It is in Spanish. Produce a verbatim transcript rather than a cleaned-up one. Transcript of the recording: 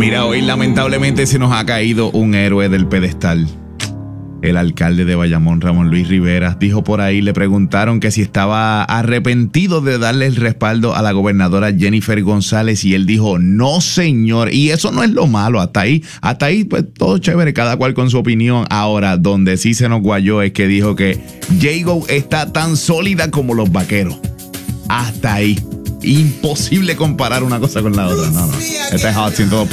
Mira, hoy lamentablemente se nos ha caído un héroe del pedestal. El alcalde de Bayamón, Ramón Luis Rivera, dijo por ahí, le preguntaron que si estaba arrepentido de darle el respaldo a la gobernadora Jennifer González y él dijo, no señor, y eso no es lo malo, hasta ahí, hasta ahí pues todo chévere, cada cual con su opinión. Ahora, donde sí se nos guayó es que dijo que J-Go está tan sólida como los vaqueros. Hasta ahí. Imposible comparar una cosa con la otra. No, no. Este es Hot ciento dos punto